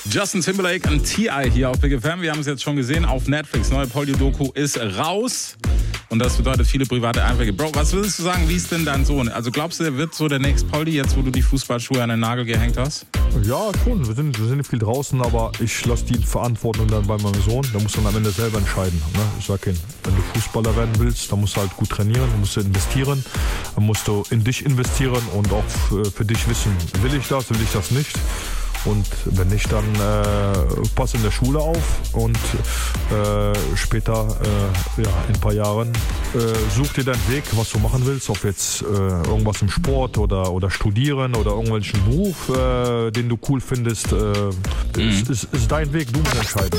Justin Timberlake und T.I. hier auf Big FM. Wir haben es jetzt schon gesehen auf Netflix. Neue Polly-Doku ist raus. Und das bedeutet viele private Einblicke. Bro, was würdest du sagen, wie ist denn dein Sohn? Also glaubst du, er wird so der Next Polly, jetzt wo du die Fußballschuhe an den Nagel gehängt hast? Ja, schon. Wir sind viel draußen, aber ich lasse die Verantwortung dann bei meinem Sohn. Der muss dann am Ende selber entscheiden. Ne? Ich sag ihm, wenn du Fußballer werden willst, dann musst du halt gut trainieren, dann musst du investieren, dann musst du in dich investieren und auch für dich wissen, will ich das nicht. Und wenn nicht, dann pass in der Schule auf und später, in ein paar Jahren, such dir deinen Weg, was du machen willst, ob jetzt irgendwas im Sport oder studieren oder irgendwelchen Beruf, den du cool findest, ist dein Weg, du musst entscheiden.